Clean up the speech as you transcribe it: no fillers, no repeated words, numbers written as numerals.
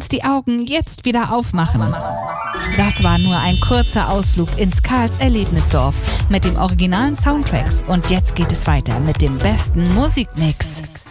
kannst die Augen jetzt wieder aufmachen. Das war nur ein kurzer Ausflug ins Karls Erlebnisdorf mit dem originalen Soundtracks. Und jetzt geht es weiter mit dem besten Musikmix.